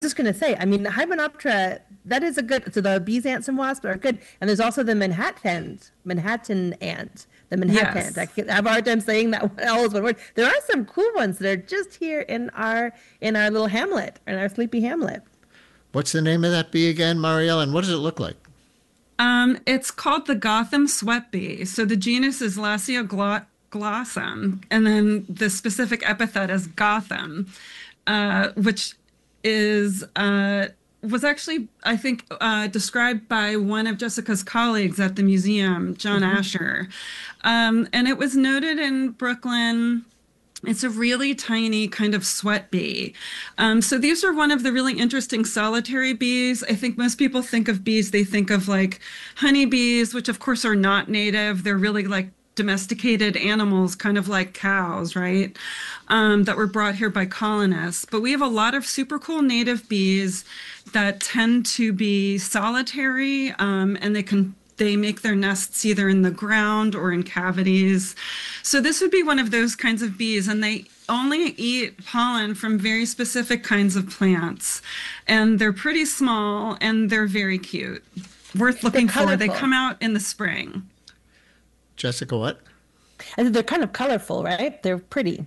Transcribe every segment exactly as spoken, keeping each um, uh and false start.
just going to say, I mean, Hymenoptera, that is a good, so the bees, ants, and wasps are good. And there's also the Manhattan, Manhattan ant, the Manhattan ant. Yes. I, can, I have a hard time saying that one, all is one word. There are some cool ones that are just here in our, in our little hamlet, in our sleepy hamlet. What's the name of that bee again, Marielle, and what does it look like? Um, it's called the Gotham sweat bee. So the genus is Lassia glo- glossum, and then the specific epithet is Gotham, uh, which is uh, was actually, I think, uh, described by one of Jessica's colleagues at the museum, John Mm-hmm. Asher. Um, and it was noted in Brooklyn. It's a really tiny kind of sweat bee. Um, so these are one of the really interesting solitary bees. I think most people think of bees, they think of like honeybees, which of course are not native. They're really like domesticated animals, kind of like cows, right? Um, that were brought here by colonists. But we have a lot of super cool native bees that tend to be solitary, um, and they can they make their nests either in the ground or in cavities. So this would be one of those kinds of bees, and they only eat pollen from very specific kinds of plants. And they're pretty small and they're very cute. Worth They're looking for. They colorful. come out in the spring. Jessica, what? And they're kind of colorful, right? They're pretty.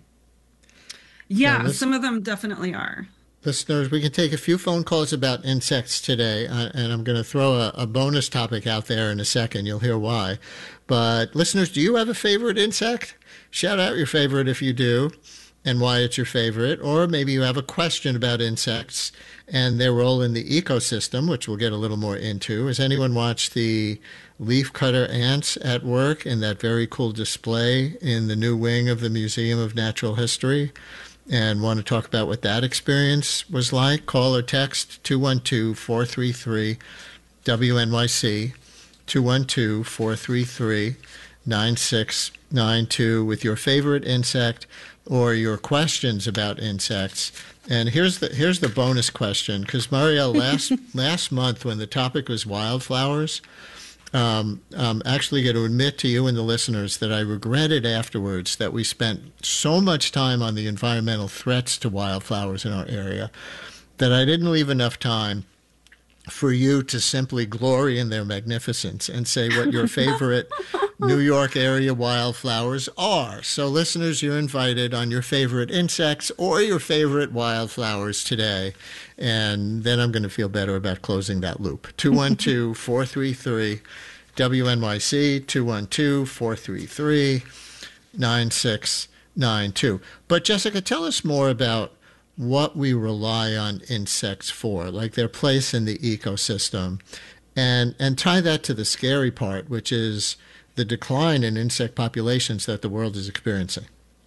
Now, Yeah, listen, some of them definitely are. listeners, we can take a few phone calls about insects today, uh, and I'm going to throw a, a bonus topic out there in a second. You'll hear why. But listeners, do you have a favorite insect? Shout out your favorite if you do, and why it's your favorite. Or maybe you have a question about insects and their role in the ecosystem, which we'll get a little more into. Has anyone watched the leafcutter ants at work in that very cool display in the new wing of the Museum of Natural History, and want to talk about what that experience was like? Call or text two one two, four three three, W N Y C, two one two, four three three, nine six nine two with your favorite insect or your questions about insects. And here's the here's the bonus question, because Marielle, last last month when the topic was wildflowers, um, I'm actually going to admit to you and the listeners that I regretted afterwards that we spent so much time on the environmental threats to wildflowers in our area that I didn't leave enough time for you to simply glory in their magnificence and say what your favorite New York area wildflowers are. So listeners, you're invited on your favorite insects or your favorite wildflowers today. And then I'm going to feel better about closing that loop. two one two, four three three, W N Y C, two one two, four three three, nine six nine two. But Jessica, tell us more about what we rely on insects for, like their place in the ecosystem, and and tie that to the scary part, which is the decline in insect populations that the world is experiencing.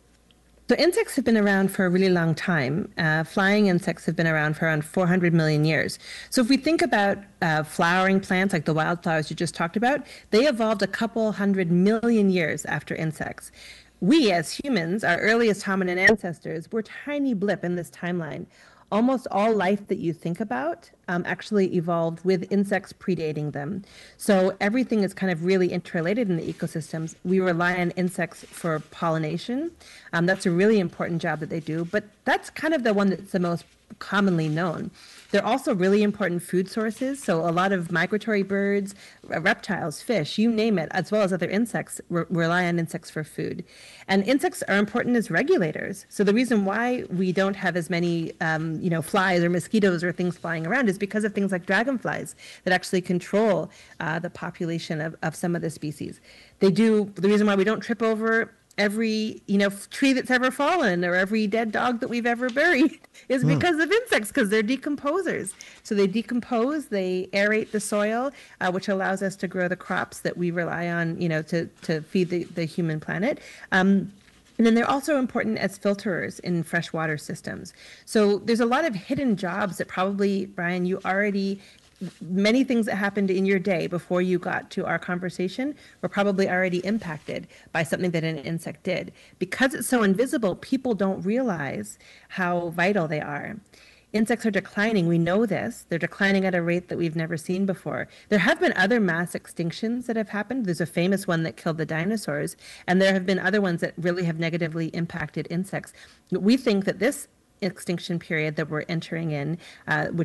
So insects have been around for a really long time. Uh, flying insects have been around for around four hundred million years. So if we think about uh, flowering plants like the wildflowers you just talked about, they evolved a couple hundred million years after insects. We as humans, our earliest hominin ancestors, were a tiny blip in this timeline. Almost all life that you think about um, actually evolved with insects predating them. So everything is kind of really interrelated in the ecosystems. We rely on insects for pollination. Um, that's a really important job that they do, but that's kind of the one that's the most commonly known. They're also really important food sources. So a lot of migratory birds, reptiles, fish, you name it, as well as other insects, re- rely on insects for food. And insects are important as regulators. So the reason why we don't have as many, um, you know, flies or mosquitoes or things flying around is because of things like dragonflies that actually control uh, the population of, of some of the species. They do, the reason why we don't trip over every, you know, tree that's ever fallen or every dead dog that we've ever buried is Hmm. because of insects, because they're decomposers. So they decompose, they aerate the soil, uh, which allows us to grow the crops that we rely on, you know, to, to feed the, the human planet. Um, and then they're also important as filterers in freshwater systems. So there's a lot of hidden jobs that probably, Brian, you already many things that happened in your day before you got to our conversation were probably already impacted by something that an insect did. Because it's so invisible, people don't realize how vital they are. Insects are declining. We know this. They're declining at a rate that we've never seen before. There have been other mass extinctions that have happened. There's a famous one that killed the dinosaurs, and there have been other ones that really have negatively impacted insects. We think that this extinction period that we're entering in, uh, which